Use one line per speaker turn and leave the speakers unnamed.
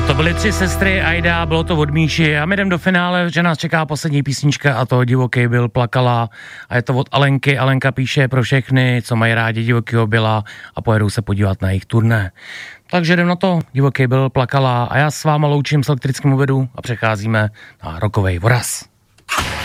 To byly 3 sestry Aida, bylo to od Míši a my jdem do finále, že nás čeká poslední písnička a to Divoký byl plakala a je to od Alenky. Alenka píše pro všechny, co mají rádi Divokýho Byla a pojedou se podívat na jejich turné. Takže jdem na to, Divoký byl plakala a já s váma loučím s Elektrickým Uvedu a přecházíme na rokovej voraz.